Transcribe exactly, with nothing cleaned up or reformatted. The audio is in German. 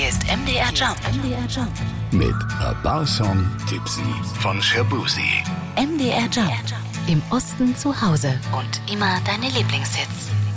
Hier ist M D R Jump. M D R Jump. Mit A Bar Song Tipsy von Shabuzi. M D R Jump. Im Osten zu Hause und immer deine Lieblingshits.